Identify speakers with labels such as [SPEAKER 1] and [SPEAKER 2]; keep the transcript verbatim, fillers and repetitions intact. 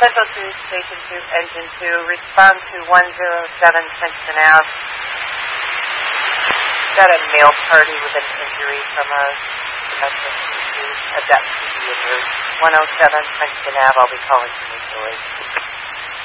[SPEAKER 1] Central two, Station two, Engine two, respond to one zero seven Princeton Ave. Got a male party with an injury from a domestic issue, a death P D in route one oh seven Princeton Ave. I'll be calling for mutual aid.